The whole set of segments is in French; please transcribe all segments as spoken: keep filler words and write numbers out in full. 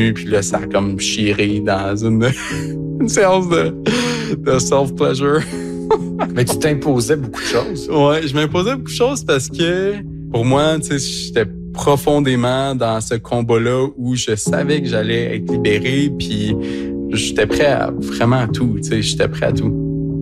nu, puis là, ça a comme chiré dans une, une séance de, de self-pleasure. Mais tu t'imposais beaucoup de choses. Ouais, je m'imposais beaucoup de choses parce que, pour moi, tu sais, j'étais profondément dans ce combat-là où je savais que j'allais être libéré, puis j'étais prêt à vraiment à tout, tu sais, j'étais prêt à tout.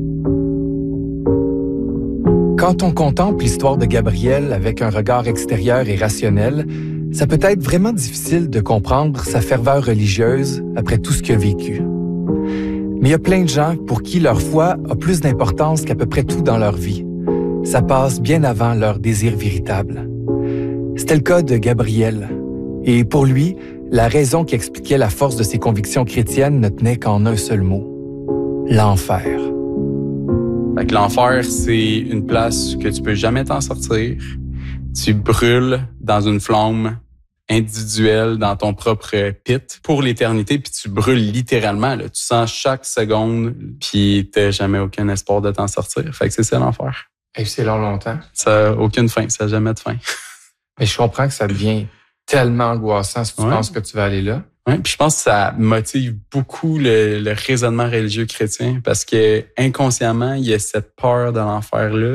Quand on contemple l'histoire de Gabriel avec un regard extérieur et rationnel, ça peut être vraiment difficile de comprendre sa ferveur religieuse après tout ce qu'il a vécu. Mais il y a plein de gens pour qui leur foi a plus d'importance qu'à peu près tout dans leur vie. Ça passe bien avant leur désir véritable. C'était le cas de Gabriel. Et pour lui, la raison qui expliquait la force de ses convictions chrétiennes ne tenait qu'en un seul mot: l'enfer. Fait que l'enfer, c'est une place que tu peux jamais t'en sortir. Tu brûles dans une flamme individuelle dans ton propre pit pour l'éternité, puis tu brûles littéralement. Là. Tu sens chaque seconde, puis t'as jamais aucun espoir de t'en sortir. Fait que c'est ça l'enfer. Et c'est long, longtemps. Ça n'a aucune fin, ça n'a jamais de fin. Mais je comprends que ça devient tellement angoissant si tu ouais. penses que tu vas aller là. Oui, puis je pense que ça motive beaucoup le, le raisonnement religieux chrétien parce que inconsciemment, il y a cette peur de l'enfer-là.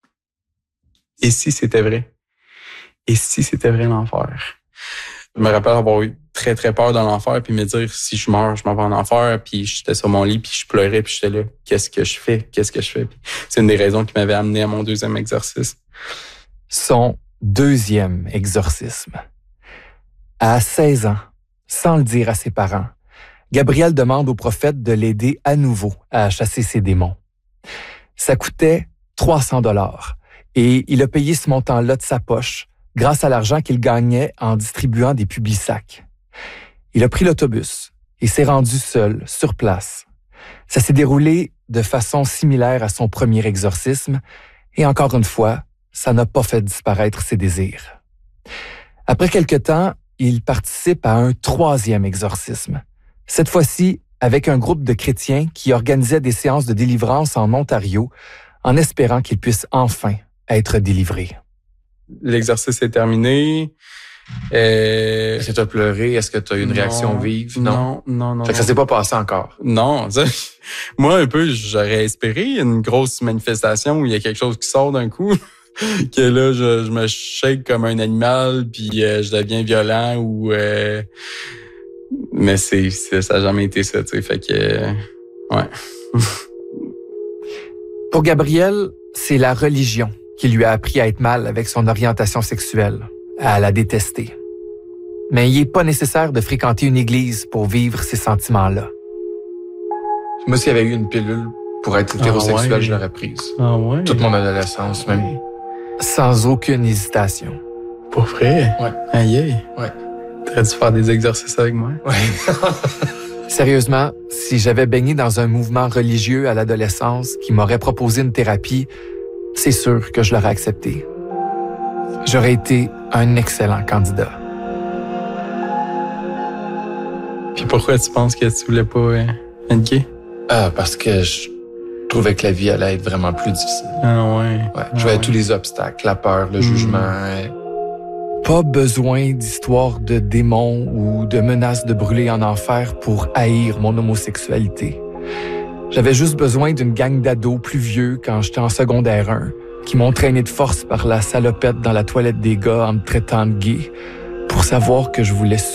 Et si c'était vrai? Et si c'était vrai l'enfer? Je me rappelle avoir eu très, très peur de l'enfer puis me dire, si je meurs, je m'en vais en enfer. Puis j'étais sur mon lit, puis je pleurais, puis j'étais là, qu'est-ce que je fais? Qu'est-ce que je fais? Puis c'est une des raisons qui m'avait amené à mon deuxième exorcisme. Son deuxième exorcisme. À seize ans, sans le dire à ses parents, Gabriel demande au prophète de l'aider à nouveau à chasser ses démons. Ça coûtait trois cents dollars et il a payé ce montant-là de sa poche grâce à l'argent qu'il gagnait en distribuant des publisacs. Il a pris l'autobus et s'est rendu seul, sur place. Ça s'est déroulé de façon similaire à son premier exorcisme et encore une fois, ça n'a pas fait disparaître ses désirs. Après quelque temps, il participe à un troisième exorcisme. Cette fois-ci, avec un groupe de chrétiens qui organisait des séances de délivrance en Ontario, en espérant qu'il puisse enfin être délivré. L'exercice est terminé. Euh... Est-ce que tu as pleuré? Est-ce que tu as eu une non, réaction vive? Non, non, non. Fait que ça non. s'est pas passé encore? Non. Ça, moi, un peu, j'aurais espéré une grosse manifestation où il y a quelque chose qui sort d'un coup. Que là, je, je me shake comme un animal, puis euh, je deviens violent ou... Euh... Mais c'est, c'est ça n'a jamais été ça, tu sais, fait que... Euh... Ouais. Pour Gabriel, c'est la religion qui lui a appris à être mal avec son orientation sexuelle, à la détester. Mais il n'est pas nécessaire de fréquenter une église pour vivre ces sentiments-là. Moi, s'il y avait eu une pilule pour être hétérosexuel, ah ouais. je l'aurais prise. Ah ouais? Toute mon adolescence, même. Sans aucune hésitation. Pour vrai? Ouais. Aïe, aïe. Ouais. T'aurais dû faire des exercices avec moi? Ouais. Sérieusement, si j'avais baigné dans un mouvement religieux à l'adolescence qui m'aurait proposé une thérapie, c'est sûr que je l'aurais accepté. J'aurais été un excellent candidat. Puis pourquoi tu penses que tu voulais pas euh, être gay? Ah, parce que je trouvais que la vie allait être vraiment plus difficile. Ah ouais. Ouais. Ah Je voyais ouais. tous les obstacles, la peur, le mmh. jugement. euh, Pas besoin d'histoires de démons ou de menaces de brûler en enfer pour haïr mon homosexualité. J'avais juste besoin d'une gang d'ados plus vieux quand j'étais en secondaire un, qui m'ont traîné de force par la salopette dans la toilette des gars en me traitant de gay, pour savoir que je voulais